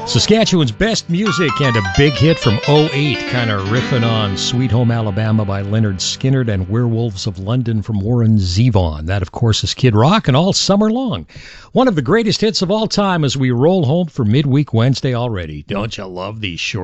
Saskatchewan's best music and a big hit from '08, kind of riffing on Sweet Home Alabama by Leonard Skinner and Werewolves of London from Warren Zevon. That, of course, is Kid Rock, and all summer long. One of the greatest hits of all time as we roll home for midweek Wednesday already. Don't you love these short